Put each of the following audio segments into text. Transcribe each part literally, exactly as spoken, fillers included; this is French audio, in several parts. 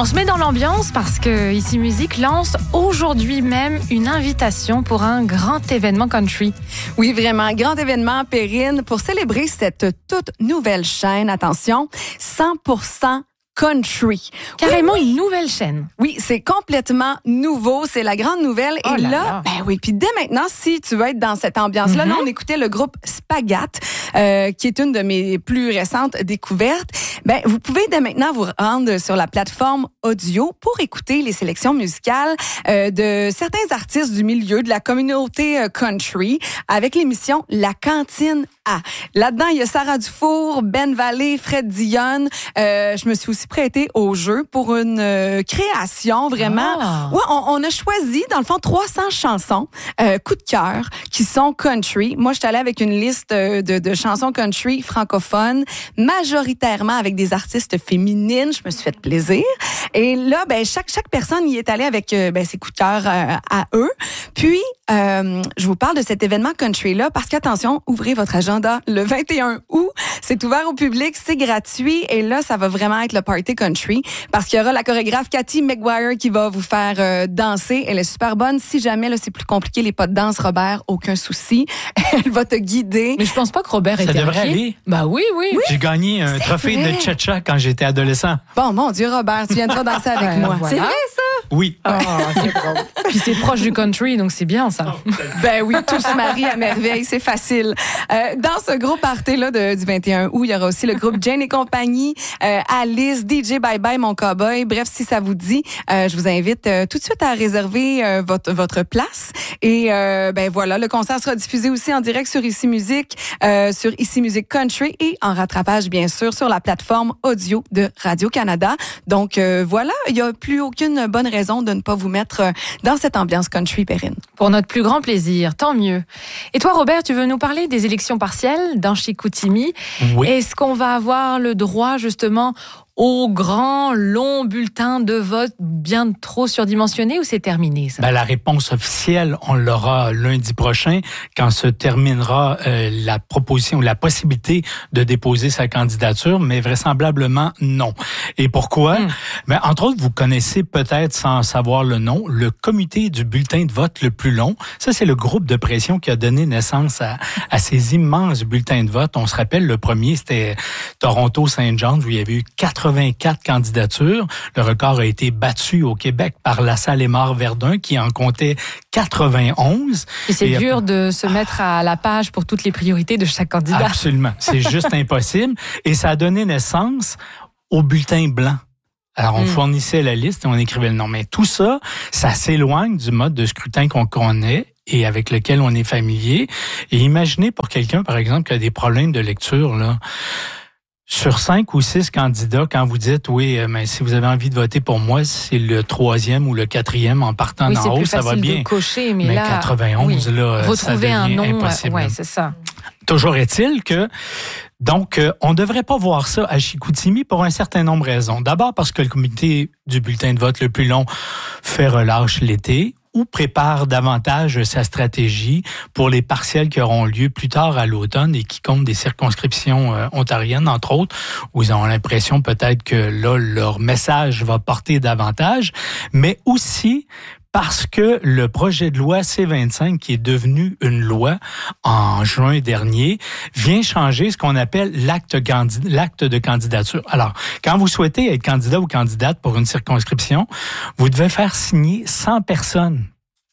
On se met dans l'ambiance parce que Ici Musique lance aujourd'hui même une invitation pour un grand événement country. Oui, vraiment, grand événement, Perrine, pour célébrer cette toute nouvelle chaîne. Attention, cent pour cent country. Carrément oui, oui. une nouvelle chaîne. Oui, c'est complètement nouveau. C'est la grande nouvelle. Oh Et là, là, là, ben oui. Puis dès maintenant, si tu veux être dans cette ambiance-là, Mm-hmm. là, on écoutait le groupe Spagat, euh, qui est une de mes plus récentes découvertes. Ben, vous pouvez dès maintenant vous rendre sur la plateforme audio pour écouter les sélections musicales euh, de certains artistes du milieu de la communauté euh, country avec l'émission La Cantine A. Là-dedans, il y a Sarah Dufour, Ben Vallée, Fred Dionne. Euh, je me suis aussi prêtée au jeu pour une euh, création vraiment. Ah. Ouais, on, on a choisi dans le fond trois cents chansons euh, coup de cœur qui sont country. Moi, je suis allée avec une liste de, de chansons country francophones, majoritairement avec des artistes féminines. Je me suis fait plaisir. Et là, ben chaque chaque personne y est allée avec euh, ben, ses coups de cœur euh, à eux. Puis euh, je vous parle de cet événement country là parce qu'attention, ouvrez votre agenda le vingt et un août. C'est ouvert au public, c'est gratuit et là, ça va vraiment être le party country parce qu'il y aura la chorégraphe Cathy McGuire qui va vous faire euh, danser. Elle est super bonne. Si jamais là c'est plus compliqué les pas de danse, Robert, aucun souci, elle va te guider. Mais je pense pas que Robert Ça était devrait inquiet. aller. Bah oui, oui. Oui. J'ai gagné un C'est trophée vrai. de cha-cha quand j'étais adolescent. Bon, mon Dieu, Robert, tu viendras danser avec Ben, moi. voilà. C'est vrai ça? Oui. Oh, c'est drôle. Puis c'est proche du country, donc c'est bien ça. Ben oui, tout se marie à merveille, c'est facile. Euh, dans ce gros party-là de, du vingt et un août, il y aura aussi le groupe Jane et compagnie, euh, Alice, D J Bye Bye Mon Cowboy. Bref, si ça vous dit, euh, je vous invite euh, tout de suite à réserver euh, votre, votre place. Et euh, ben voilà, le concert sera diffusé aussi en direct sur Ici Musique, euh, sur Ici Musique Country et en rattrapage, bien sûr, sur la plateforme audio de Radio-Canada. Donc euh, voilà, il n'y a plus aucune bonne raison de ne pas vous mettre euh, dans cette ambiance country, Perrine. Pour notre plus grand plaisir, tant mieux. Et toi, Robert, tu veux nous parler des élections partielles dans Chicoutimi? Oui. Est-ce qu'on va avoir le droit, justement, au grand, long bulletin de vote bien trop surdimensionné ou c'est terminé, ça? Ben, la réponse officielle, on l'aura lundi prochain quand se terminera euh, la proposition, la possibilité de déposer sa candidature, mais vraisemblablement non. Et pourquoi? Mm. Ben, entre autres, vous connaissez peut-être sans savoir le nom, le comité du bulletin de vote le plus long. Ça, c'est le groupe de pression qui a donné naissance à, à ces immenses bulletins de vote. On se rappelle, le premier, c'était Toronto-Saint John's où il y avait eu quatre-vingt-quatre candidatures. Le record a été battu au Québec par La Salle-et-Mort-Verdun qui en comptait quatre-vingt-onze. Et c'est Et dur de se mettre à la page pour toutes les priorités de chaque candidat. Absolument. C'est juste impossible. Et ça a donné naissance au bulletin blanc. Alors, on Mm. fournissait la liste et on écrivait le nom. Mais tout ça, ça s'éloigne du mode de scrutin qu'on connaît et avec lequel on est familier. Et imaginez pour quelqu'un, par exemple, qui a des problèmes de lecture, là, sur cinq ou six candidats, quand vous dites, oui, euh, mais si vous avez envie de voter pour moi, c'est le troisième ou le quatrième en partant Oui, d'en c'est haut, plus ça va facile bien. de cocher, mais, Mais là, quatre-vingt-onze, oui. là, ça retrouver un devient nom, impossible. ouais, c'est ça. Toujours est-il que, donc, euh, on ne devrait pas voir ça à Chicoutimi pour un certain nombre de raisons. D'abord parce que le comité du bulletin de vote le plus long fait relâche l'été ou prépare davantage sa stratégie pour les partiels qui auront lieu plus tard à l'automne et qui comptent des circonscriptions euh, ontariennes, entre autres, où ils ont l'impression peut-être que là, leur message va porter davantage, mais aussi parce que le projet de loi C vingt-cinq, qui est devenu une loi en juin dernier, vient changer ce qu'on appelle l'acte, candid- l'acte de candidature. Alors, quand vous souhaitez être candidat ou candidate pour une circonscription, vous devez faire signer cent personnes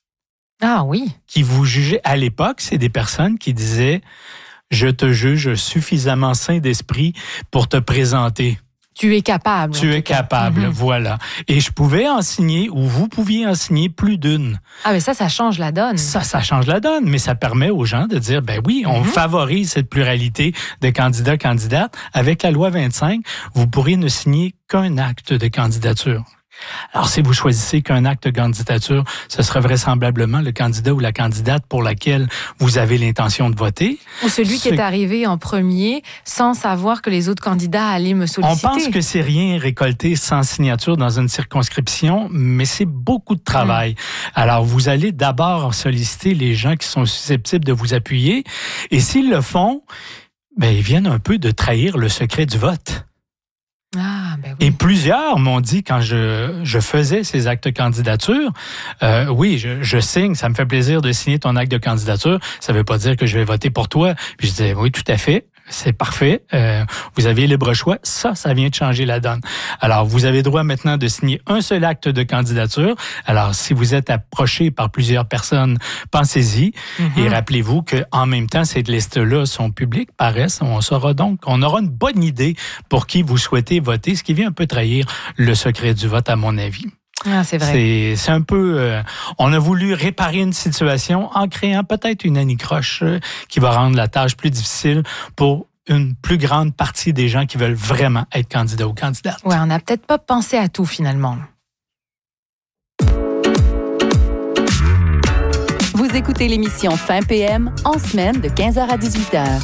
Ah oui. qui vous jugeaient. À l'époque, c'est des personnes qui disaient « Je te juge suffisamment sain d'esprit pour te présenter ». Tu es capable. Tu es capable, Mm-hmm. voilà. Et je pouvais en signer, ou vous pouviez en signer plus d'une. Ah, mais ça, ça change la donne. Ça, ça change la donne, mais ça permet aux gens de dire, ben oui, on Mm-hmm. favorise cette pluralité de candidats-candidates. Avec la loi vingt-cinq, vous pourriez ne signer qu'un acte de candidature. Alors, si vous choisissez qu'un acte de candidature, ce sera vraisemblablement le candidat ou la candidate pour laquelle vous avez l'intention de voter. Ou celui qui Ce- est arrivé en premier sans savoir que les autres candidats allaient me On solliciter. pense que c'est rien récolté sans signature dans une circonscription, mais c'est beaucoup de travail. Mmh. Alors, vous allez d'abord solliciter les gens qui sont susceptibles de vous appuyer, et s'ils le font, ben, ils viennent un peu de trahir le secret du vote. Ah, ben oui. Et plusieurs m'ont dit, quand je, je faisais ces actes de candidature, euh, oui, je, je signe, ça me fait plaisir de signer ton acte de candidature. Ça veut pas dire que je vais voter pour toi. Puis je disais, oui, tout à fait. C'est parfait. Euh, vous avez libre choix. Ça, ça vient de changer la donne. Alors, vous avez droit maintenant de signer un seul acte de candidature. Alors, si vous êtes approché par plusieurs personnes, pensez-y. Mm-hmm. Et rappelez-vous qu'en même temps, ces listes-là sont publiques, paraissent. On saura donc, on aura une bonne idée pour qui vous souhaitez voter, ce qui vient un peu trahir le secret du vote, à mon avis. Ah, c'est vrai. C'est, c'est un peu... Euh, on a voulu réparer une situation en créant peut-être une anicroche euh, qui va rendre la tâche plus difficile pour une plus grande partie des gens qui veulent vraiment être candidats ou candidates. Ouais, on n'a peut-être pas pensé à tout, finalement. Vous écoutez l'émission Fin P M en semaine de quinze heures à dix-huit heures.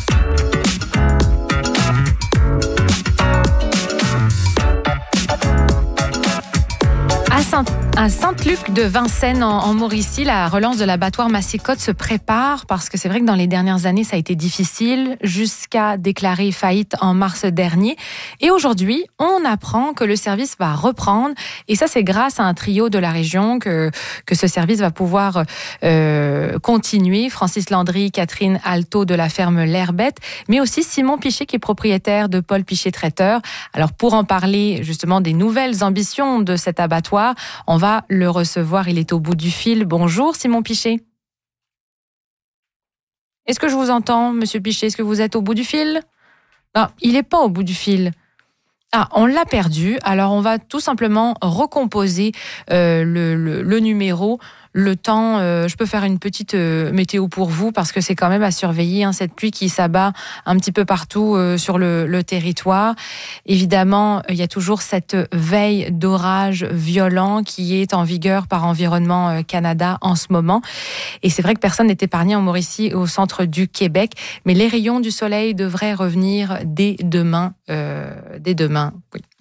À, Saint- à Sainte-Luc de Vincennes, en, en Mauricie, la relance de l'abattoir Massy-Côte se prépare parce que c'est vrai que dans les dernières années, ça a été difficile jusqu'à déclarer faillite en mars dernier. Et aujourd'hui, on apprend que le service va reprendre. Et ça, c'est grâce à un trio de la région que, que ce service va pouvoir euh, continuer. Francis Landry, Catherine Alto de la ferme L'Herbette, mais aussi Simon Piché qui est propriétaire de Paul Piché Traiteur. Alors pour en parler justement des nouvelles ambitions de cet abattoir, on va le recevoir, il est au bout du fil. Bonjour Simon Piché. Est-ce que je vous entends, Monsieur Piché? Est-ce que vous êtes au bout du fil? Non, il n'est pas au bout du fil. Ah, on l'a perdu. Alors on va tout simplement recomposer euh, le, le, le numéro. Le temps, euh, je peux faire une petite euh, météo pour vous parce que c'est quand même à surveiller, hein, cette pluie qui s'abat un petit peu partout euh, sur le, le territoire. Évidemment, il y a toujours cette veille d'orage violent qui est en vigueur par Environnement Canada en ce moment. Et c'est vrai que personne n'est épargné en Mauricie, au centre du Québec, mais les rayons du soleil devraient revenir dès demain. Euh, dès demain, oui.